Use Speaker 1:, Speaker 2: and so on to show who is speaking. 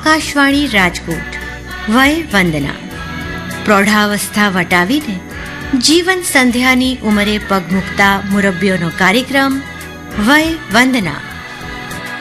Speaker 1: આકાશવાણી રાજકોટ. વય વંદના. પ્રૌઢાવસ્થા વટાવીને જીવન સંધ્યાની ઉંમરે પગ મૂકતા મુરબ્બીઓનો કાર્યક્રમ વય વંદના.